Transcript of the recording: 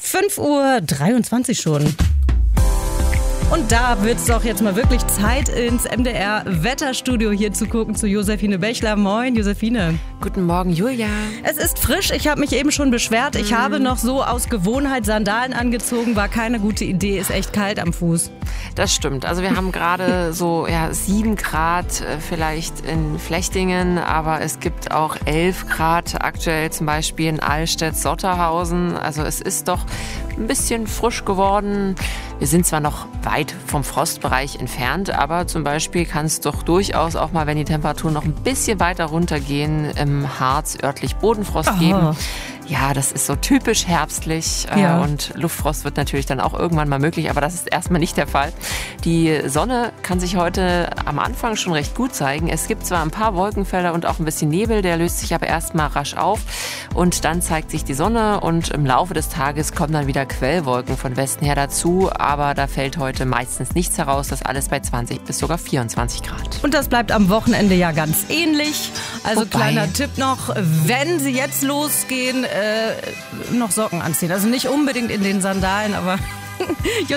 5:23 Uhr schon. Und da wird es doch jetzt mal wirklich Zeit, ins MDR-Wetterstudio hier zu gucken zu Josephine Bechler. Moin, Josephine. Guten Morgen, Julia. Es ist frisch. Ich habe mich eben schon beschwert. Ich habe noch so aus Gewohnheit Sandalen angezogen. War keine gute Idee. Ist echt kalt am Fuß. Das stimmt. Also wir haben gerade so 7 Grad vielleicht in Flechtingen, aber es gibt auch 11 Grad aktuell zum Beispiel in Allstedt-Sotterhausen. Also es ist doch ein bisschen frisch geworden. Wir sind zwar noch weit vom Frostbereich entfernt, aber zum Beispiel kann es doch durchaus auch mal, wenn die Temperaturen noch ein bisschen weiter runtergehen, im Harz örtlich Bodenfrost geben. Ja, das ist so typisch herbstlich und Luftfrost wird natürlich dann auch irgendwann mal möglich, aber das ist erstmal nicht der Fall. Die Sonne kann sich heute am Anfang schon recht gut zeigen. Es gibt zwar ein paar Wolkenfelder und auch ein bisschen Nebel, der löst sich aber erstmal rasch auf und dann zeigt sich die Sonne und im Laufe des Tages kommen dann wieder Quellwolken von Westen her dazu, aber da fällt heute meistens nichts heraus, das alles bei 20 bis sogar 24 Grad. Und das bleibt am Wochenende ja ganz ähnlich. Also kleiner Tipp noch, wenn Sie jetzt losgehen, noch Socken anziehen. Also nicht unbedingt in den Sandalen, aber